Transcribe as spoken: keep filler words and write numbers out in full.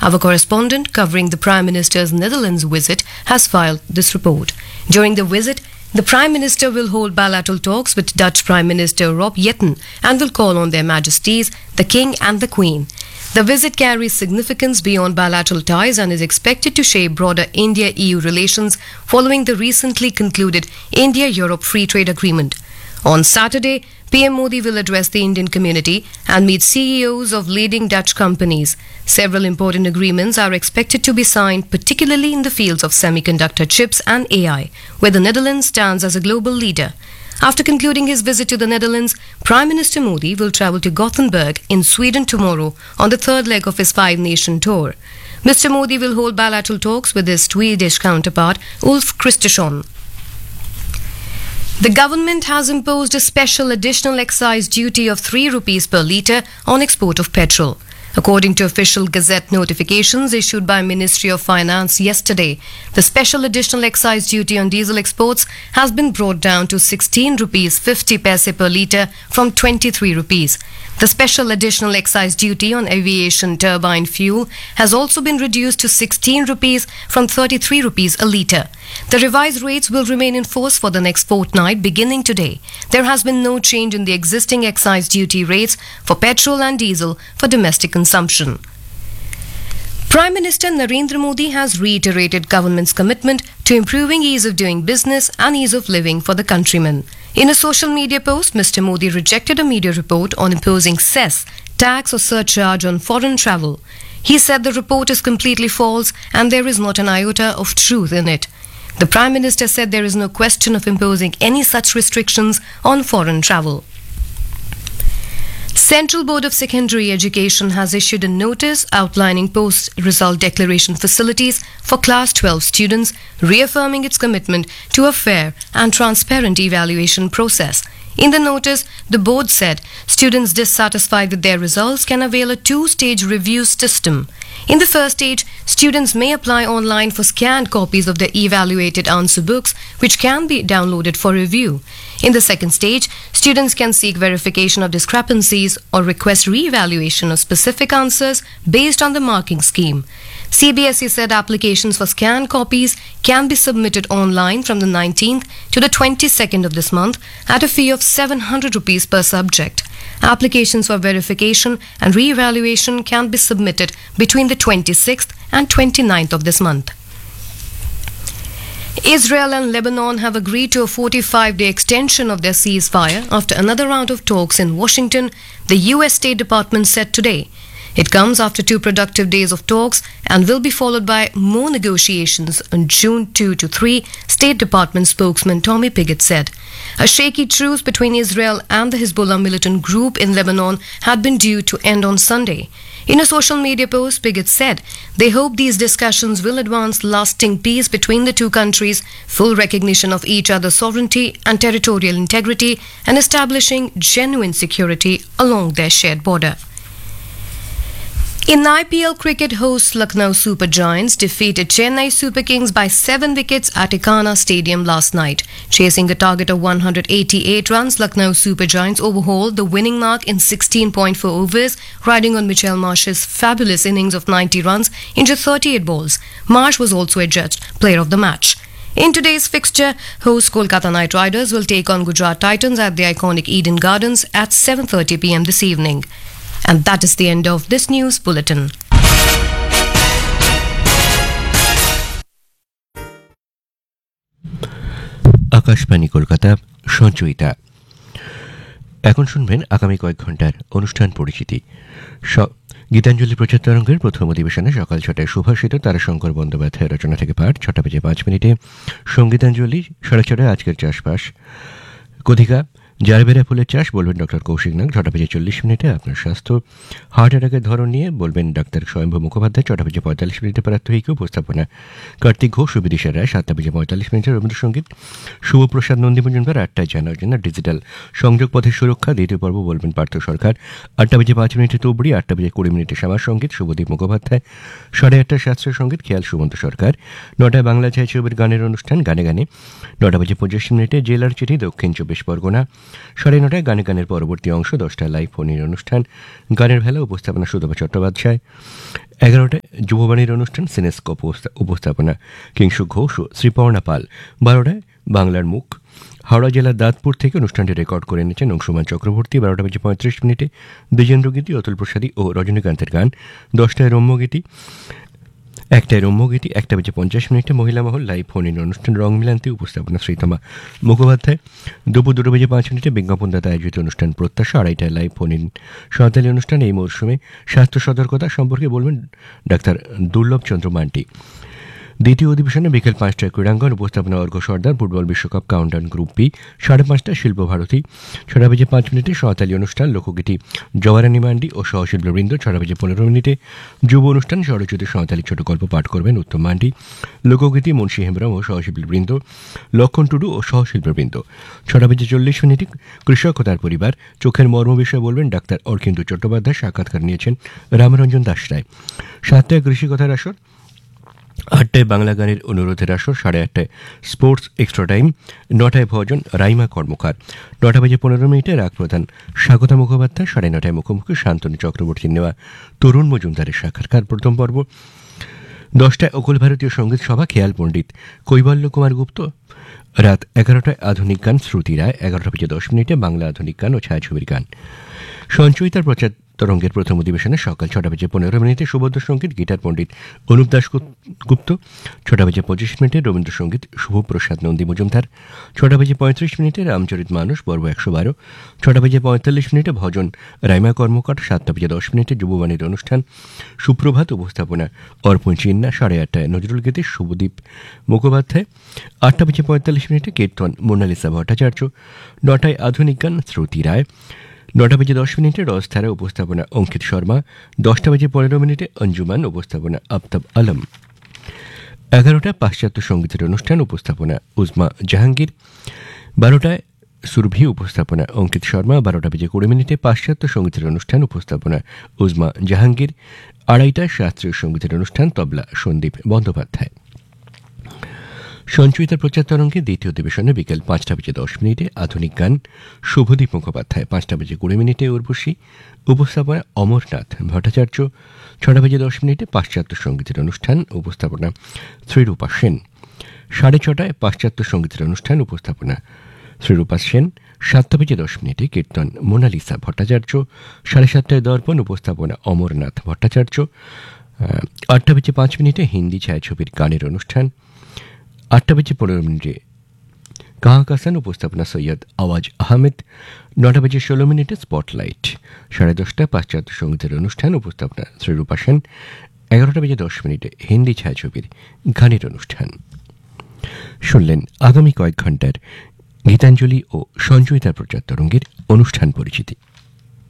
Our correspondent covering the Prime Minister's Netherlands visit has filed this report. During the visit, the Prime Minister will hold bilateral talks with Dutch Prime Minister Rob Jetten and will call on their Majesties, the King and the Queen. The visit carries significance beyond bilateral ties and is expected to shape broader India-E U relations following the recently concluded India-Europe Free Trade Agreement. On Saturday, P M Modi will address the Indian community and meet C E Os of leading Dutch companies. Several important agreements are expected to be signed, particularly in the fields of semiconductor chips and A I, where the Netherlands stands as a global leader. After concluding his visit to the Netherlands, Prime Minister Modi will travel to Gothenburg in Sweden tomorrow on the third leg of his five-nation tour. Mister Modi will hold bilateral talks with his Swedish counterpart, Ulf Kristersson. The government has imposed a special additional excise duty of three rupees per litre on export of petrol. According to official Gazette notifications issued by Ministry of Finance yesterday, the special additional excise duty on diesel exports has been brought down to sixteen rupees fifty paise per litre from twenty-three rupees. The special additional excise duty on aviation turbine fuel has also been reduced to sixteen rupees from thirty-three rupees a litre. The revised rates will remain in force for the next fortnight beginning today. There has been no change in the existing excise duty rates for petrol and diesel for domestic consumption. Prime Minister Narendra Modi has reiterated government's commitment to improving ease of doing business and ease of living for the countrymen. In a social media post, Mister Modi rejected a media report on imposing cess, tax or surcharge on foreign travel. He said the report is completely false and there is not an iota of truth in it. The Prime Minister said there is no question of imposing any such restrictions on foreign travel. Central Board of Secondary Education has issued a notice outlining post-result declaration facilities for Class twelve students, reaffirming its commitment to a fair and transparent evaluation process. In the notice, the board said students dissatisfied with their results can avail a two-stage review system. In the first stage, students may apply online for scanned copies of their evaluated answer books, which can be downloaded for review. In the second stage, students can seek verification of discrepancies or request re-evaluation of specific answers based on the marking scheme. C B S E said applications for scanned copies can be submitted online from the nineteenth to the twenty-second of this month at a fee of seven hundred rupees per subject. Applications for verification and re-evaluation can be submitted between the twenty-sixth and twenty-ninth of this month. Israel and Lebanon have agreed to a forty-five day extension of their ceasefire after another round of talks in Washington, the U S State Department said today. It comes after two productive days of talks and will be followed by more negotiations on June second to third, State Department spokesman Tommy Pigott said. A shaky truce between Israel and the Hezbollah militant group in Lebanon had been due to end on Sunday. In a social media post, Pigott said they hope these discussions will advance lasting peace between the two countries, full recognition of each other's sovereignty and territorial integrity, and establishing genuine security along their shared border. In I P L cricket, hosts Lucknow Super Giants defeated Chennai Super Kings by seven wickets at Ekana Stadium last night. Chasing a target of one hundred eighty-eight runs, Lucknow Super Giants overhauled the winning mark in sixteen point four overs, riding on Mitchell Marsh's fabulous innings of ninety runs into thirty-eight balls. Marsh was also adjudged player of the match. In today's fixture, hosts Kolkata Knight Riders will take on Gujarat Titans at the iconic Eden Gardens at seven thirty p m this evening. And that is the end of this news bulletin. Akashvani Kolkata Sanchayita. এখন শুনবেন আগামী কয়েক ঘন্টার অনুষ্ঠান পরিচিতি। গীতাঞ্জলি প্রচার তরঙ্গের প্রথম অধিবেশনে সকাল ছটায় সুভাষিত তারাশঙ্কর বন্দ্যোপাধ্যায়ের রচনা থেকে পাঠ, ছটা বেজে পাঁচ মিনিটে সঙ্গীতাঞ্জলি, সাড়ে ছটায় আজকের চাষবাস, কথিকা জারবেরা ফুলের চাষ বলবেন ডক্টর কৌশিক নাগ, ছটা বেজে চল্লিশ মিনিটে আপনার স্বাস্থ্য, হার্ট অ্যাটাকের ধরন নিয়ে বলবেন ডাক্তার স্বয়ম্ভু মুখোপাধ্যায়, ছটা বেজে পঁয়তাল্লিশ মিনিটে প্রাত্যহিক উপস্থাপনা কার্তিক ঘোষ ও বিদিশা রায়, সাতটা বেজে পঁয়তাল্লিশ মিনিটে রবীন্দ্রসঙ্গীত শুভপ্রসাদ নন্দী মজুমদার, আটটায় জানার জন্য ডিজিটাল সংযোগ পথের সুরক্ষা দ্বিতীয় পর্ব বলবেন পার্থ সরকার, আটটা বেজে পাঁচ মিনিটে তুবড়ি, আটটা বেজে কুড়ি মিনিটে শ্যামার সঙ্গীত শুভদীপ মুখোপাধ্যায়, সাড়ে আটটায় শাস্ত্রীয় সঙ্গীত খেয়াল সুমন্ত সরকার, নটায় বাংলা ছায়াছবির গানের অনুষ্ঠান গানে গানে, নটা বেজে পঁচিশ মিনিটে জেলার চিঠি দক্ষিণ চব্বিশ পরগনা, সাড়ে নটায় গানে গানের পরবর্তী অংশ, দশটায় লাইভ ফোনের অনুষ্ঠান গানের ভেলা উপস্থাপনা সুধবা চট্টোপাধ্যায়, এগারোটায় যুববাণীর অনুষ্ঠান সিনেস্কোপ উপস্থাপনা কিংশু ঘোষ ও শ্রীপর্ণা পাল। বারোটায় বাংলার মুখ হাওড়া জেলার দাঁতপুর থেকে অনুষ্ঠানটি রেকর্ড করে এনেছেন অংশুমান চক্রবর্তী। বারোটা বেজে পঁয়ত্রিশ মিনিটে দ্বিজেন্দ্র গীতি, অতুল প্রসাদী ও রজনীকান্তের গান। দশটায় রম্যগীতি, একটায় রম্যগীতি, একটা বেজে পঞ্চাশ মিনিটে মহিলা মহল লাইভ ফোন ইন অনুষ্ঠান রং মিলান্তি, উপস্থাপনা শ্রীতমা মুখোপাধ্যায়। দুপুর দুটো বেজে পাঁচ মিনিটে বিজ্ঞাপনদাতা আয়োজিত অনুষ্ঠান প্রত্যাশা। আড়াইটায় লাইভ ফোন ইন সাঁওতালি অনুষ্ঠান। এই মরশুমে স্বাস্থ্য সতর্কতা সম্পর্কে বলবেন ডাক্তার দুর্লভ চন্দ্র মান্টি। দ্বিতীয় অধিবেশনে বিকেল পাঁচটায় ক্রীড়াঙ্গন, উপস্থাপনা অর্ঘ্য সর্দার। ফুটবল বিশ্বকাপ কাউন্টডাউন গ্রুপ বি। সাড়ে পাঁচটায় শিল্পভারতী। ছটা বেজে পাঁচ মিনিটে সাঁওতালি অনুষ্ঠান লোকগীতি জওয়ারানি মান্ডি ও সহশিল্পবৃন্দ। ছটা বেজে পনেরো মিনিটে যুব অনুষ্ঠান স্বরচিত সাঁওতালি ছোট গল্প পাঠ করবেন উত্তম মান্ডি। লোকগীতি মুন্সি হেমব্রম ও সহশিল্পবৃন্দ, লক্ষণ টুডু ও সহশিল্পবৃন্দ। ছটা বেজে চল্লিশ মিনিটে কৃষক ও তার পরিবার, চোখের মর্ম বিষয়ে বলবেন ডাক্তার অর্কিন্দু চট্টোপাধ্যায়। সাক্ষাৎকার নিয়েছেন রামরঞ্জন দাস রায়। সাতটায় কৃষিকথার আসর। আটটায় বাংলা গানের অনুরোধের আসর। সাড়ে আটটায় স্পোর্টস এক্সট্রা টাইম। নটায় ভজন রাইমা কর্মকার। নটা বেজে পনেরো মিনিটে রাগ প্রধান স্বাগতা মুখোপাধ্যায়। সাড়ে নটায় মুখোমুখি শান্তনু চক্রবর্তীর নেওয়া তরুণ মজুমদারের সাক্ষাৎকার প্রথম পর্ব। দশটায় অখিল ভারতীয় সঙ্গীত সভা খেয়াল পণ্ডিত কৈবল্য কুমার গুপ্ত। রাত এগারোটায় আধুনিক গান শ্রুতি রায়। এগারোটা বেজে দশ মিনিটে বাংলা আধুনিক গান ও ছায়াছবির গান। সঞ্চয়িতার প্রচার তরঙ্গের প্রথম অধিবেশনে সকাল ছটা বেজে পনেরো মিনিটে সুভদ্র সঙ্গীত গীটার পণ্ডিত অনুপ দাস গুপ্ত। ছটা বেজে পঁচিশ মিনিটে রবীন্দ্রসঙ্গীত শুভপ্রসাদ নন্দী মজুমদার। ছটা বেজে পঁয়ত্রিশ মিনিটে রামচরিত মানস পর্ব একশো বারো। ছটা বেজে পঁয়তাল্লিশ মিনিটে ভজন রাইমা কর্মকার। সাতটা বেজে দশ মিনিটে যুববাণীর অনুষ্ঠান সুপ্রভাত, উপস্থাপনা অর্পণ চিন্না। সাড়ে আটটায় নজরুল গীতি শুভদীপ মুখোপাধ্যায়। আটটা বেজে পঁয়তাল্লিশ মিনিটে কীর্তন মোনালিসা ভট্টাচার্য। নটায় আধুনিক গান শ্রুতি রায়। নটা বেজে দশ মিনিটে রসধারা, উপস্থাপনা অঙ্কিত শর্মা। দশটা বেজে পনেরো মিনিটে অঞ্জুমান, উপস্থাপনা আফতাব আলম। এগারোটায় পাশ্চাত্য সঙ্গীতের অনুষ্ঠান, উপস্থাপনা উজমা জাহাঙ্গীর। বারোটায় সুরভি, উপস্থাপনা অঙ্কিত শর্মা। বারোটা বেজে কুড়ি মিনিটে পাশ্চাত্য সঙ্গীতের অনুষ্ঠান, উপস্থাপনা উজমা জাহাঙ্গীর। আড়াইটায় শাস্ত্রীয় সঙ্গীতের অনুষ্ঠান, তবলা সন্দীপ বন্দ্যোপাধ্যায়। সঞ্চয়িতার প্রচার তরঙ্গে দ্বিতীয় অধিবেশনে বিকেল পাঁচটা বেজে দশ মিনিটে আধুনিক গান শুভদীপ মুখোপাধ্যায়। পাঁচটা বেজে কুড়ি মিনিটে উর্বশী, উপস্থাপনা অমরনাথ ভট্টাচার্য। ছটা বেজে দশ মিনিটে পাশ্চাত্য সঙ্গীতের অনুষ্ঠান, উপস্থাপনা শ্রীরূপা সেন। সাড়ে ছটায় পাশ্চাত্য সঙ্গীতের অনুষ্ঠান, উপস্থাপনা শ্রীরূপা সেন। সাতটা বেজে দশ মিনিটে কীর্তন মোনালিসা ভট্টাচার্য। সাড়ে সাতটায় দর্পণ, উপস্থাপনা অমরনাথ ভট্টাচার্য। আটটা বেজে পাঁচ মিনিটে হিন্দি ছায়াছবির গানের অনুষ্ঠান। আটটা বেজে পনেরো মিনিটে কাহা কাসান, উপস্থাপনা সৈয়দ আওয়াজ আহমেদ। নটা বেজে ষোলো মিনিটে স্পটলাইট। সাড়ে দশটায় পাশ্চাত্য সঙ্গীতের অনুষ্ঠান, উপস্থাপনা শ্রীরূপা সেন। এগারোটা বেজে দশ মিনিটে হিন্দি ছায়াছবির গানের অনুষ্ঠান। শুনলেন আগামী কয়েক ঘন্টার গীতাঞ্জলি ও সঞ্চয়িতার প্রচার তরঙ্গের অনুষ্ঠান পরিচিতি।